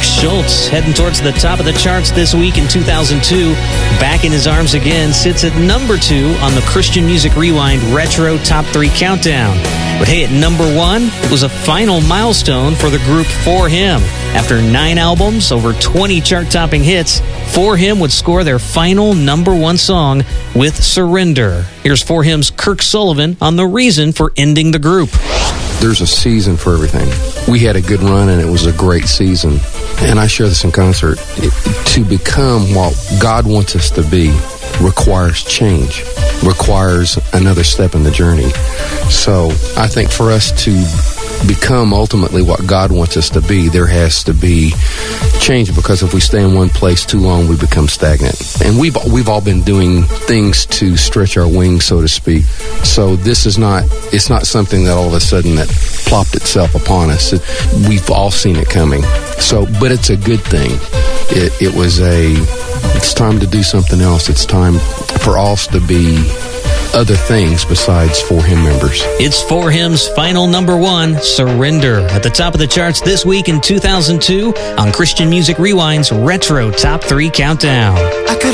Mark Schultz heading towards the top of the charts this week in 2002. Back in His Arms Again sits at number 2 on the Christian Music Rewind Retro Top 3 Countdown. But hey, at number 1, it was a final milestone for the group For Him. After 9 albums, over 20 chart-topping hits, For Him would score their final number 1 song with Surrender. Here's For Him's Kirk Sullivan on the reason for ending the group. There's a season for everything. We had a good run, and it was a great season. And I share this in concert. To become what God wants us to be requires change, requires another step in the journey. So I think for us to become ultimately what God wants us to be, there has to be change, because if we stay in one place too long, we become stagnant. And we've all been doing things to stretch our wings, so to speak. So it's not something that all of a sudden that plopped itself upon us. We've all seen it coming. So, but it's a good thing. It's time to do something else. It's time for us to be other things besides For Him members. It's For Him's final number 1, Surrender, at the top of the charts this week in 2002 on Christian Music Rewind's Retro Top 3 Countdown.